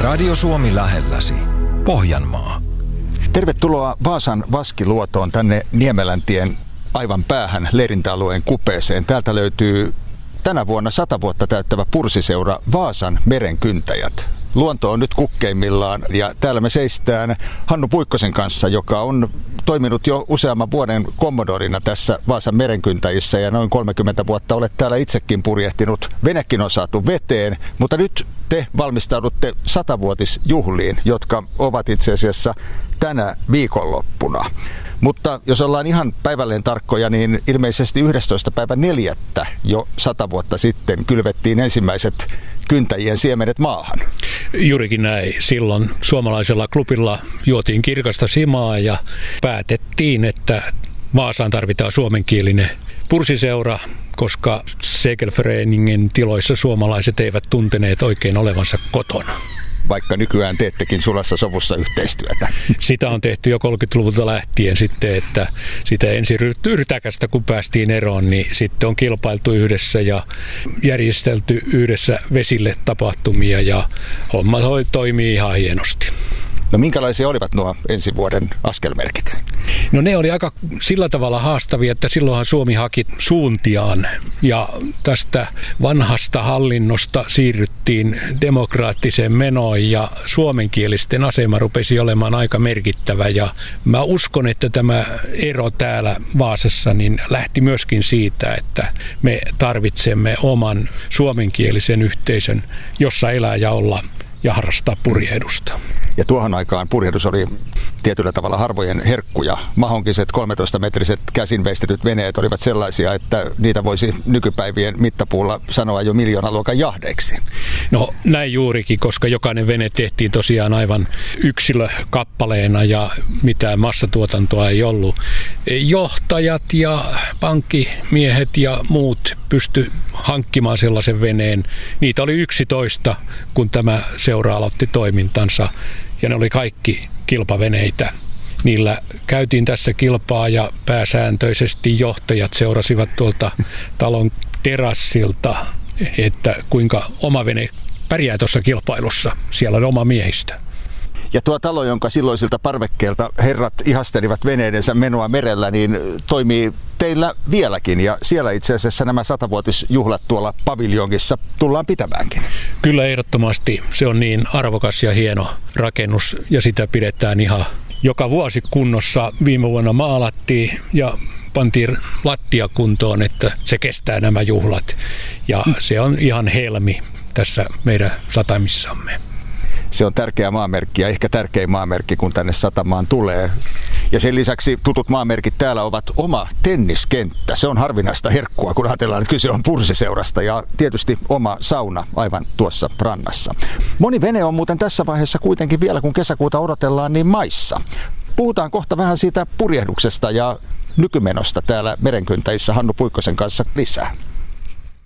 Radio Suomi lähelläsi. Pohjanmaa. Tervetuloa Vaasan Vaskiluotoon tänne Niemeläntien aivan päähän leirintäalueen kupeeseen. Täältä löytyy tänä vuonna 100 vuotta täyttävä pursiseura Vaasan merenkyntäjät. Luonto on nyt kukkeimmillaan ja täällä me seistään Hannu Puikkosen kanssa, joka on toiminut jo useamman vuoden kommodorina tässä Vaasan merenkyntäjissä ja noin 30 vuotta olet täällä itsekin purjehtinut. Venekin on saatu veteen, mutta nyt te valmistaudutte 100-vuotisjuhliin, jotka ovat itse asiassa tänä viikonloppuna. Mutta jos ollaan ihan päivälleen tarkkoja, niin ilmeisesti 11.4. jo 100 vuotta sitten kylvettiin ensimmäiset kyntäjien siemenet maahan. Juurikin näin. Silloin suomalaisella klubilla juotiin kirkasta simaa ja päätettiin, että Vaasaan tarvitaan suomenkielinen pursiseura, koska Segelföreningen tiloissa suomalaiset eivät tunteneet oikein olevansa kotona. Vaikka nykyään teettekin sulassa sovussa yhteistyötä. Sitä on tehty jo 30-luvulta lähtien sitten, että sitä ensin yrtäkästä kun päästiin eroon, niin sitten on kilpailtu yhdessä ja järjestelty yhdessä vesille tapahtumia ja homma toimii ihan hienosti. No minkälaisia olivat nuo ensi vuoden askelmerkit? No ne oli aika sillä tavalla haastavia, että silloinhan Suomi haki suuntiaan ja tästä vanhasta hallinnosta siirryttiin demokraattiseen menoon ja suomenkielisten asema rupesi olemaan aika merkittävä ja mä uskon, että tämä ero täällä Vaasassa niin lähti myöskin siitä, että me tarvitsemme oman suomenkielisen yhteisön, jossa elää ja olla ja harrastaa purjehdusta. Ja tuohon aikaan purjehdus oli tietyllä tavalla harvojen herkkuja. Mahonkiset 13-metriset käsinveistetyt veneet olivat sellaisia, että niitä voisi nykypäivien mittapuulla sanoa jo miljoonaluokan jahdeiksi. No näin juurikin, koska jokainen vene tehtiin tosiaan aivan yksilökappaleena ja mitään massatuotantoa ei ollut. Johtajat ja pankkimiehet ja muut pysty hankkimaan sellaisen veneen. Niitä oli 11, kun tämä seura aloitti toimintansa. Ja ne oli kaikki kilpaveneitä. Niillä käytiin tässä kilpaa ja pääsääntöisesti johtajat seurasivat tuolta talon terassilta, että kuinka oma vene pärjää tuossa kilpailussa. Siellä oli oma miehistö. Ja tuo talo, jonka silloisilta parvekkeelta herrat ihastelivat veneidensä menoa merellä, niin toimii teillä vieläkin. Ja siellä itse asiassa nämä 100-vuotisjuhlat tuolla paviljongissa tullaan pitämäänkin. Kyllä ehdottomasti. Se on niin arvokas ja hieno rakennus ja sitä pidetään ihan joka vuosi kunnossa. Viime vuonna maalattiin ja pantiin lattia kuntoon, että se kestää nämä juhlat. Ja se on ihan helmi tässä meidän satamissamme. Se on tärkeä maamerkki ja ehkä tärkein maamerkki, kun tänne satamaan tulee. Ja sen lisäksi tutut maamerkit täällä ovat oma tenniskenttä. Se on harvinaista herkkua, kun ajatellaan, että kyse on pursiseurasta ja tietysti oma sauna aivan tuossa rannassa. Moni vene on muuten tässä vaiheessa kuitenkin vielä, kun kesäkuuta odotellaan, niin maissa. Puhutaan kohta vähän siitä purjehduksesta ja nykymenosta täällä merenkyntäjissä Hannu Puikkosen kanssa lisää.